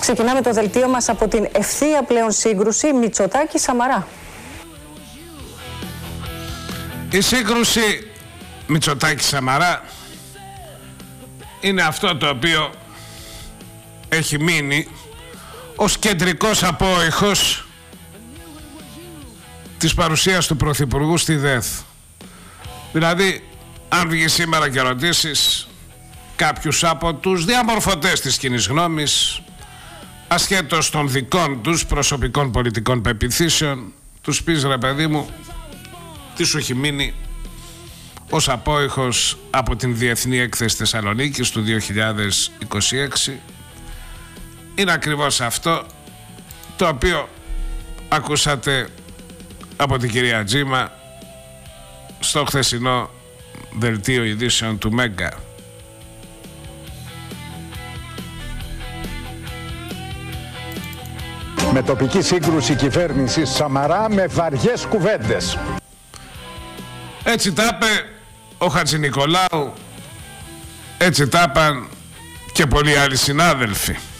Ξεκινάμε το δελτίο μας από την ευθεία πλέον σύγκρουση Μητσοτάκη-Σαμαρά. Η σύγκρουση Μητσοτάκη-Σαμαρά είναι αυτό το οποίο έχει μείνει ως κεντρικός απόϊχος της παρουσίας του Πρωθυπουργού στη ΔΕΘ. Δηλαδή, αν βγει σήμερα και ρωτήσεις κάποιους από τους διαμορφωτές της κοινής γνώμης, ασχέτως των δικών τους προσωπικών πολιτικών πεποιθήσεων, τους πεις, ρε παιδί μου, τι σου έχει μείνει ως απόϊχος από την Διεθνή Έκθεση Θεσσαλονίκης του 2026, είναι ακριβώς αυτό το οποίο ακούσατε από την κυρία Τζίμα στο χθεσινό δελτίο ειδήσεων του Μέγκα. Με τοπική σύγκρουση κυβέρνησης Σαμαρά με βαριές κουβέντες. Έτσι τα είπε ο Χατζηνικολάου, έτσι τα είπαν και πολλοί άλλοι συνάδελφοι.